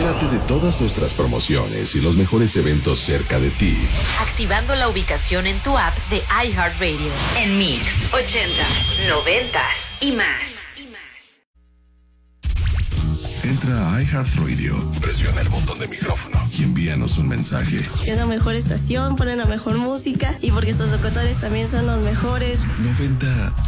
Entérate de todas nuestras promociones y los mejores eventos cerca de ti, activando la ubicación en tu app de iHeartRadio. En Mix 80s, 90s y más. Entra a iHeartRadio, presiona el botón de micrófono y envíanos un mensaje. Es la mejor estación, ponen la mejor música y porque sus locutores también son los mejores. 90